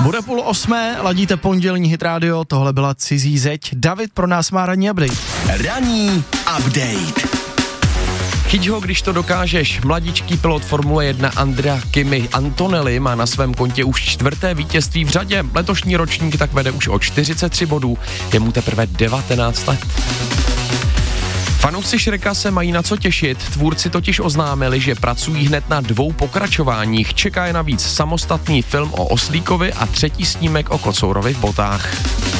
Bude 7:30, ladíte pondělní Hit Radio, tohle byla Cizí zeď. David pro nás má ranní update. Ranní update. Chyť ho, když to dokážeš. Mladičký pilot Formule 1 Andrea Kimi Antonelli má na svém kontě už 4. vítězství v řadě. Letošní ročník tak vede už o 43 bodů. Je mu teprve 19 let. Fanoušci Shreka se mají na co těšit. Tvůrci totiž oznámili, že pracují hned na 2 pokračováních. Čeká je navíc samostatný film o Oslíkovi a 3. snímek o Kocourovi v botách.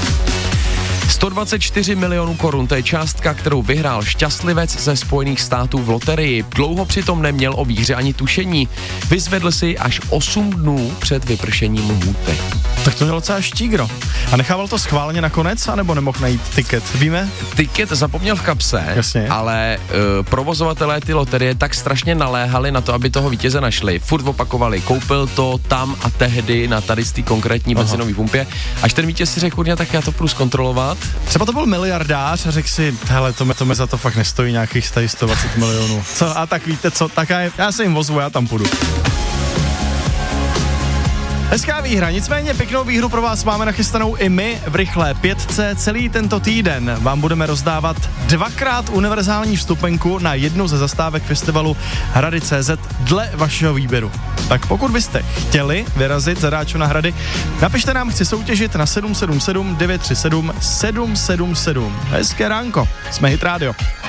124 milionů korun, to je částka, kterou vyhrál šťastlivec ze Spojených států v loterii. Dlouho přitom neměl o výhře ani tušení. Vyzvedl si až 8 dnů před vypršením lhůty. Tak to mělo docela štígro. A nechával to schválně nakonec, anebo nemohl najít tiket, víme? Tiket zapomněl v kapse, jasně, ale provozovatelé ty loterie tak strašně naléhali na to, aby toho vítěze našli. Furt opakovali, koupil to tam a tehdy na tady z té konkrétní benzinové pumpě. Až ten vítěz si řekl, kurňa, tak já to půjdu zkontrolovat. Třeba to byl miliardář a řekl si, hele, to mi za to fakt nestojí nějakých 120 milionů. Co, a tak víte co, tak já se jim vozvu, já tam půjdu. Hezká výhra, nicméně pěknou výhru pro vás máme nachystanou i my v rychlé 5. Celý tento týden vám budeme rozdávat 2x univerzální vstupenku na jednu ze zastávek festivalu Hrady.cz dle vašeho výběru. Tak pokud byste chtěli vyrazit za Ráčo na Hrady, napište nám, chci soutěžit na 777 937 777. Hezké ránko, jsme Hit Radio.